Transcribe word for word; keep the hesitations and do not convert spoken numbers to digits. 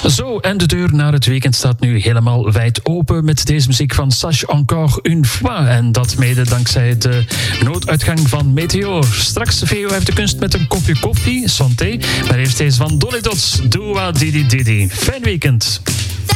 Zo, en de deur naar het weekend staat nu helemaal wijd open met deze muziek van Sache Encore Une Fois. En dat mede dankzij de nooduitgang van Meteor. Straks V O heeft de kunst met een kopje koffie, santé. Maar eerst deze van Dolly Dots, Doa Didi Didi. Fijn weekend.